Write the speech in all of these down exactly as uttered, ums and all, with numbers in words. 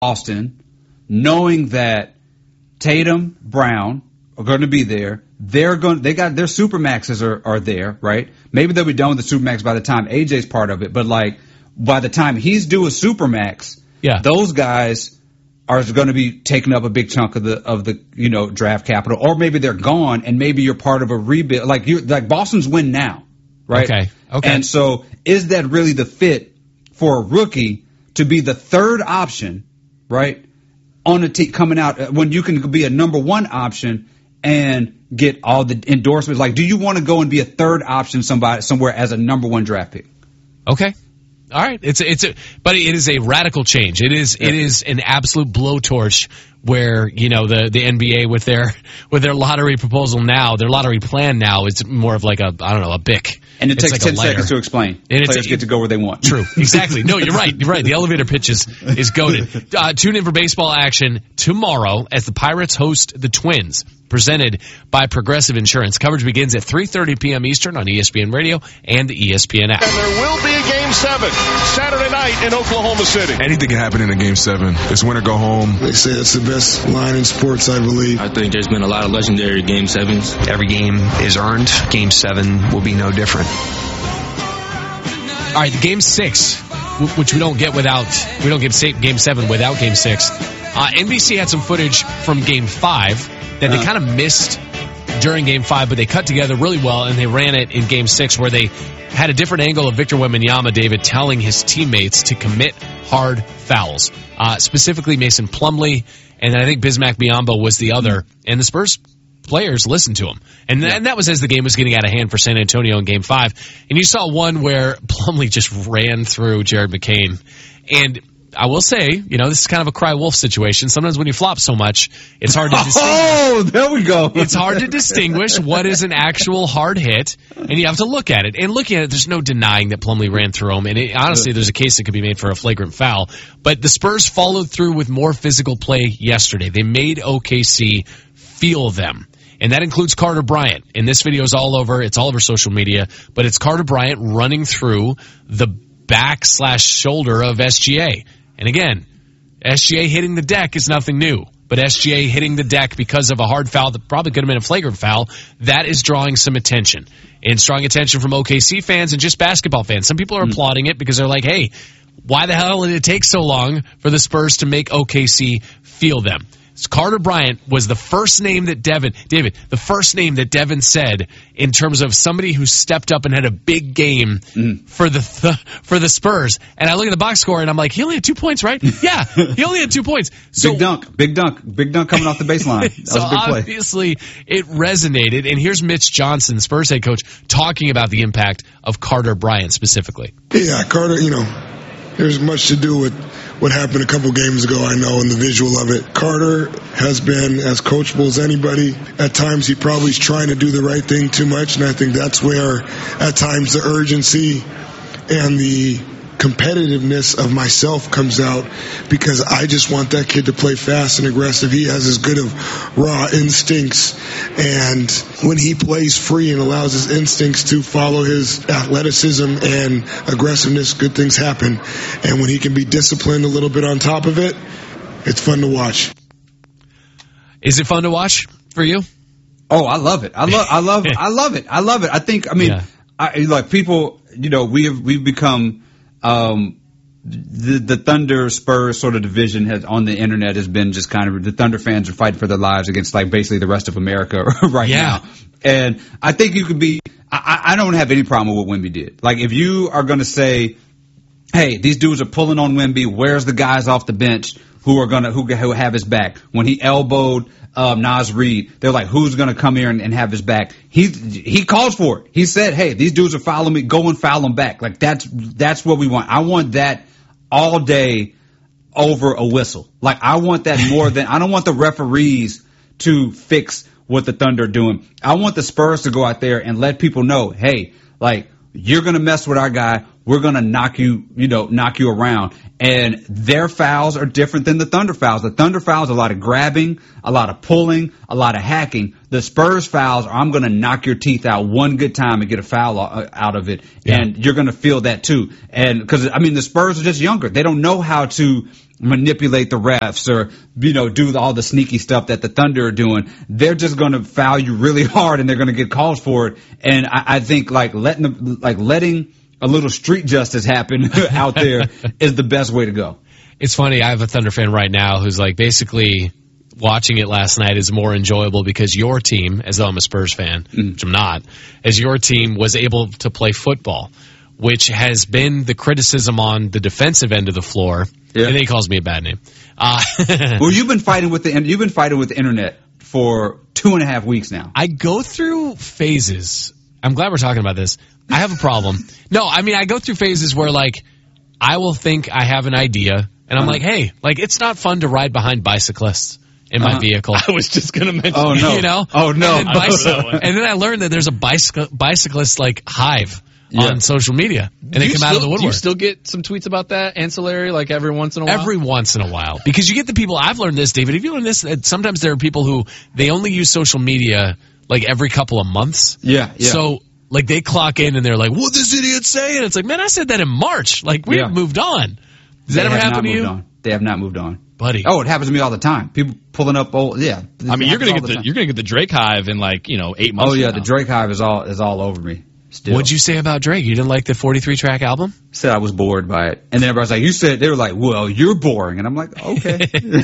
Boston, knowing that Tatum, Brown are going to be there. They're going. They got their supermaxes are, are there, right? Maybe they'll be done with the supermax by the time A J's part of it. But like by the time he's due a supermax, yeah, those guys are going to be taking up a big chunk of the of the you know draft capital, or maybe they're gone, and maybe you're part of a rebuild. Like you, like Boston's win now, right? Okay, okay. And so, is that really the fit for a rookie to be the third option, right, on a team coming out when you can be a number one option and get all the endorsements? Like, do you want to go and be a third option somebody somewhere as a number one draft pick? Okay. All right. It's a, it's a, but it is a radical change. It is, yeah. it is an absolute blowtorch where, you know, the, the N B A with their, with their lottery proposal now, their lottery plan now is more of like a, I don't know, a B I C. And it it's takes like ten seconds to explain. And Players get to go where they want. True. Exactly. No, you're right. You're right. The elevator pitch is, is goated. Uh, tune in for baseball action tomorrow as the Pirates host the Twins, presented by Progressive Insurance. Coverage begins at three thirty p.m. Eastern on E S P N Radio and the E S P N app. And there will be a Game seven Saturday night in Oklahoma City. Anything can happen in a Game seven. It's win or go home. They say it's the best line in sports, I believe. I think there's been a lot of legendary Game sevens. Every game is earned. Game seven will be no different. All right, the Game six, which we don't get without, we don't get Game seven without Game six. Uh, N B C had some footage from Game five that they kind of missed during Game five, but they cut together really well, and they ran it in Game six where they had a different angle of Victor Wembanyama, David, telling his teammates to commit hard fouls. Uh, specifically Mason Plumlee, and I think Bismack Biyombo was the other, and the Spurs players listened to him. And, th- yeah. and that was as the game was getting out of hand for San Antonio in Game five. And you saw one where Plumlee just ran through Jared McCain. And I will say, you know, this is kind of a cry wolf situation. Sometimes when you flop so much, it's hard to distinguish. Oh, there we go. It's hard to distinguish what is an actual hard hit, and you have to look at it. And looking at it, there's no denying that Plumlee ran through him. And it, honestly, there's a case that could be made for a flagrant foul. But the Spurs followed through with more physical play yesterday. They made O K C feel them. And that includes Carter Bryant. And this video is all over. It's all over social media. But it's Carter Bryant running through the back slash shoulder of S G A. And again, S G A hitting the deck is nothing new. But S G A hitting the deck because of a hard foul that probably could have been a flagrant foul, that is drawing some attention. And drawing attention from O K C fans and just basketball fans. Some people are mm. applauding it because they're like, hey, why the hell did it take so long for the Spurs to make O K C feel them? Carter Bryant was the first name that Devin, David, the first name that Devin said in terms of somebody who stepped up and had a big game mm. for the th- for the Spurs. And I look at the box score and I'm like, he only had two points, right? Yeah, he only had two points. So, big dunk, big dunk, big dunk coming off the baseline. That so was a big play. Obviously it resonated. And here's Mitch Johnson, Spurs head coach, talking about the impact of Carter Bryant specifically. Yeah, Carter, you know, there's much to do with what happened a couple games ago, I know, and the visual of it. Carter has been as coachable as anybody. At times, he probably is trying to do the right thing too much, and I think that's where, at times, the urgency and the competitiveness of myself comes out, because I just want that kid to play fast and aggressive. He has as good of raw instincts, and when he plays free and allows his instincts to follow his athleticism and aggressiveness, good things happen. And when he can be disciplined a little bit on top of it, it's fun to watch. Is it fun to watch for you? Oh, I love it. I love, I love, I love it. I love it. I think, I mean, yeah. I, like people, you know, we have, we've become, Um, the, the Thunder Spurs sort of division has on the internet has been just kind of, the Thunder fans are fighting for their lives against like basically the rest of America right yeah. now. And I think you could be, I, I don't have any problem with what Wemby did. Like if you are going to say, hey, these dudes are pulling on Wemby, where's the guys off the bench who are going to, who, who have his back? When he elbowed Um, Naz Reid, they're like, who's going to come here and, and have his back? He he calls for it. He said, hey, these dudes are following me. Go and foul them back. Like, that's that's what we want. I want that all day over a whistle. Like, I want that more than – I don't want the referees to fix what the Thunder are doing. I want the Spurs to go out there and let people know, hey, like, you're going to mess with our guy. We're going to knock you, you know, knock you around. And their fouls are different than the Thunder fouls. The Thunder fouls, a lot of grabbing, a lot of pulling, a lot of hacking. The Spurs fouls are, I'm going to knock your teeth out one good time and get a foul out of it. Yeah. And you're going to feel that too. And because, I mean, the Spurs are just younger. They don't know how to manipulate the refs or, you know, do all the sneaky stuff that the Thunder are doing. They're just going to foul you really hard and they're going to get calls for it. And I, I think like letting the, like letting a little street justice happen out there is the best way to go. It's funny. I have a Thunder fan right now who's like basically watching it last night is more enjoyable because your team, as though I'm a Spurs fan, mm. which I'm not, as your team was able to play football, which has been the criticism on the defensive end of the floor. Yeah. And then he calls me a bad name. Uh, well, you've been fighting with the you've been fighting with the internet for two and a half weeks now. I go through phases. I'm glad we're talking about this. I have a problem. No, I mean I go through phases where like I will think I have an idea, and I'm uh-huh. like, hey, like it's not fun to ride behind bicyclists in my uh-huh. vehicle. I was just going to mention Oh, no. You know? Oh, no. And then, bicy- and then I learned that there's a bicycle, bicyclist, like, hive yeah. on social media. And they come still, out of the woodwork. Do you still get some tweets about that, ancillary, like every once in a while? Every once in a while. Because you get the people, I've learned this, David. Have you learned this? That sometimes there are people who, they only use social media, like, every couple of months. Yeah, yeah. So, like, they clock in and they're like, what'd this idiot say? And it's like, man, I said that in March. Like, we've yeah. moved on. Does they that ever happen to you? On. They have not moved on. Buddy. Oh, it happens to me all the time. People pulling up old, yeah. I mean, you're gonna get the, the you're gonna get the Drake hive in like you know eight months. Oh yeah, from now. The Drake hive is all is all over me. Still. What'd you say about Drake? You didn't like the forty-three track album? Said I was bored by it, and then everybody's like, "You said." They were like, "Well, you're boring," and I'm like, "Okay,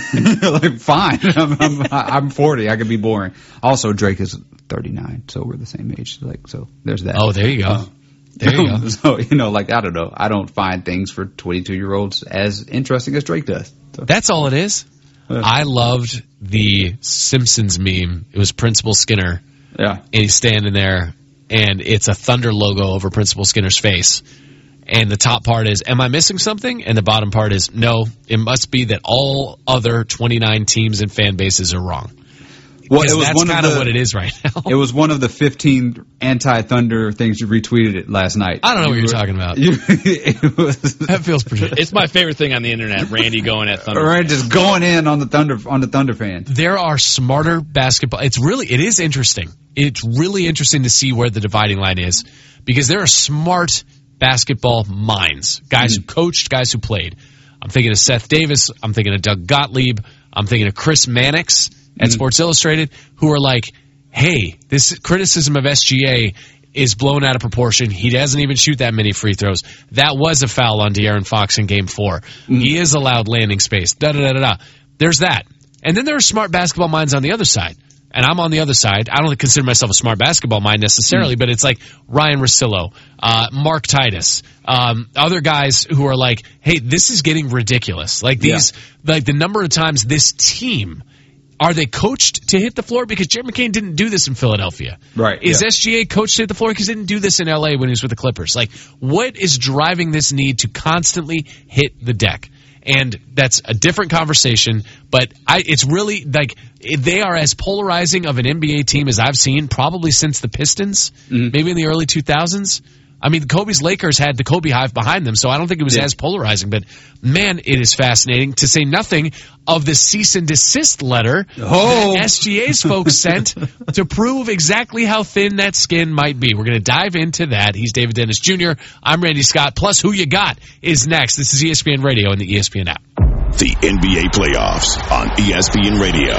like fine. I'm, I'm I'm forty. I could be boring." Also, Drake is thirty-nine, so we're the same age. Like, so there's that. Oh, there you go. Uh, There you go. So, you know, like, I don't know. I don't find things for twenty-two-year-olds as interesting as Drake does. So. That's all it is. Yeah. I loved the Simpsons meme. It was Principal Skinner. Yeah. And he's standing there, and it's a Thunder logo over Principal Skinner's face. And the top part is, am I missing something? And the bottom part is, no, it must be that all other twenty-nine teams and fan bases are wrong. Well, it was that's kind of, of what it is right now. It was one of the fifteen anti-Thunder things you retweeted it last night. I don't know you what you're were, talking about. You, it was, that feels pretty. It's my favorite thing on the internet. Randy going at Thunder. Right, just going in on the Thunder on the Thunder fans. There are smarter basketball. It's really it is interesting. It's really interesting to see where the dividing line is because there are smart basketball minds, guys mm-hmm. who coached, guys who played. I'm thinking of Seth Davis. I'm thinking of Doug Gottlieb. I'm thinking of Chris Mannix at Sports Illustrated, who are like, hey, this criticism of S G A is blown out of proportion. He doesn't even shoot that many free throws. That was a foul on De'Aaron Fox in game four. Mm. He is allowed landing space. Da-da-da-da-da. There's that. And then there are smart basketball minds on the other side. And I'm on the other side. I don't consider myself a smart basketball mind necessarily, mm. but it's like Ryan Russillo, uh, Mark Titus, um, other guys who are like, hey, this is getting ridiculous. Like these, yeah. like the number of times this team, are they coached to hit the floor? Because Jerry McCain didn't do this in Philadelphia. Right. Is yeah. S G A coached to hit the floor? Because he didn't do this in L A when he was with the Clippers. Like, what is driving this need to constantly hit the deck? And that's a different conversation, but I, it's really like they are as polarizing of an N B A team as I've seen probably since the Pistons, mm-hmm. maybe in the early two thousands. I mean, Kobe's Lakers had the Kobe Hive behind them, so I don't think it was yeah. as polarizing. But, man, it is fascinating, to say nothing of the cease and desist letter oh. that S G A's folks sent to prove exactly how thin that skin might be. We're going to dive into that. He's David Dennis Junior I'm Randy Scott. Plus, Who You Got is next. This is E S P N Radio and the E S P N app. The N B A playoffs on E S P N Radio.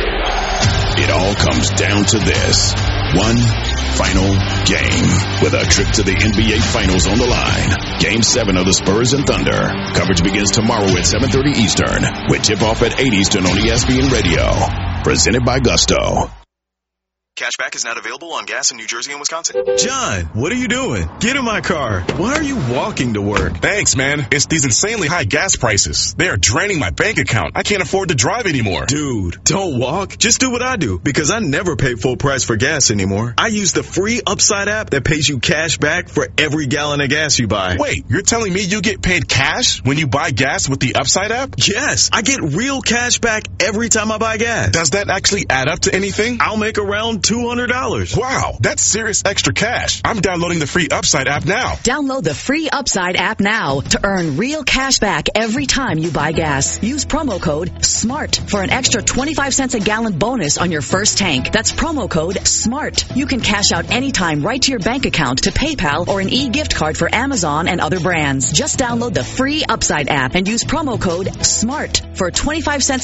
It all comes down to this. One final game with a trip to the N B A Finals on the line. Game seven of the Spurs and Thunder. Coverage begins tomorrow at seven thirty Eastern with tip-off at eight Eastern on E S P N Radio. Presented by Gusto. Cashback is not available on gas in New Jersey and Wisconsin. John, what are you doing? Get in my car. Why are you walking to work? Thanks, man. It's these insanely high gas prices. They are draining my bank account. I can't afford to drive anymore. Dude, don't walk. Just do what I do, because I never pay full price for gas anymore. I use the free Upside app that pays you cash back for every gallon of gas you buy. Wait, you're telling me you get paid cash when you buy gas with the Upside app? Yes, I get real cash back every time I buy gas. Does that actually add up to anything? I'll make around two hundred dollars. Wow, that's serious extra cash. I'm downloading the free Upside app now. Download the free Upside app now to earn real cash back every time you buy gas. Use promo code SMART for an extra twenty-five cents a gallon bonus on your first tank. That's promo code SMART. You can cash out anytime right to your bank account, to PayPal, or an e-gift card for Amazon and other brands. Just download the free Upside app and use promo code SMART for twenty-five cents